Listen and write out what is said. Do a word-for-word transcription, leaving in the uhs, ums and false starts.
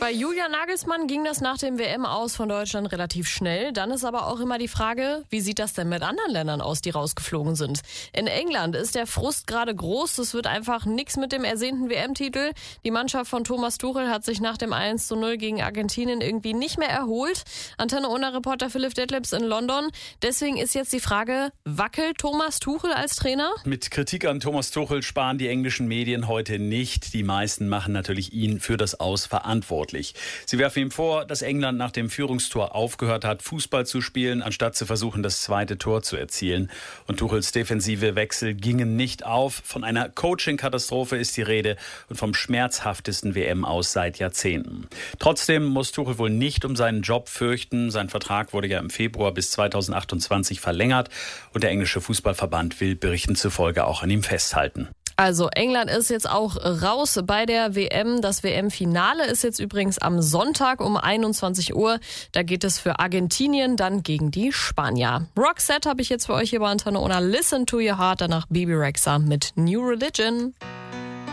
Bei Julian Nagelsmann ging das nach dem W M-Aus von Deutschland relativ schnell. Dann ist aber auch immer die Frage, wie sieht das denn mit anderen Ländern aus, die rausgeflogen sind? In England ist der Frust gerade groß. Es wird einfach nichts mit dem ersehnten W M-Titel. Die Mannschaft von Thomas Tuchel hat sich nach dem eins zu null gegen Argentinien irgendwie nicht mehr erholt. Antenne-Ona-Reporter Philipp Detlefs in London. Deswegen ist jetzt die Frage, wackelt Thomas Tuchel als Trainer? Mit Kritik an Thomas Tuchel sparen die englischen Medien heute nicht. Die meisten machen natürlich ihn für das Aus verantwortlich. Sie werfen ihm vor, dass England nach dem Führungstor aufgehört hat, Fußball zu spielen, anstatt zu versuchen, das zweite Tor zu erzielen. Und Tuchels defensive Wechsel gingen nicht auf. Von einer Coaching-Katastrophe ist die Rede und vom schmerzhaftesten W M-Aus seit Jahrzehnten. Trotzdem muss Tuchel wohl nicht um seinen Job fürchten. Sein Vertrag wurde ja im Februar bis zweitausendachtundzwanzig verlängert und der englische Fußballverband will Berichten zufolge auch an ihm festhalten. Also England ist jetzt auch raus bei der W M. Das W M-Finale ist jetzt übrigens am Sonntag um einundzwanzig Uhr. Da geht es für Argentinien dann gegen die Spanier. Roxette habe ich jetzt für euch hier bei Antenne Ona. Listen to your heart, danach Bebe Rexha mit New Religion.